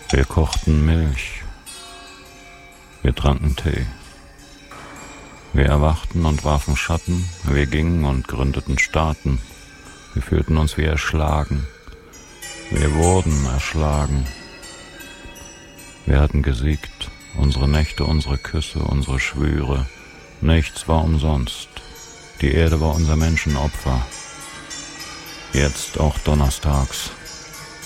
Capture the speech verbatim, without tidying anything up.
Wir kochten Milch. Wir tranken Tee. Wir erwachten und warfen Schatten. Wir gingen und gründeten Staaten. Wir fühlten uns wie erschlagen. Wir wurden erschlagen. Wir hatten gesiegt. Unsere Nächte, unsere Küsse, unsere Schwüre. Nichts war umsonst. Die Erde war unser Menschenopfer. Jetzt auch donnerstags.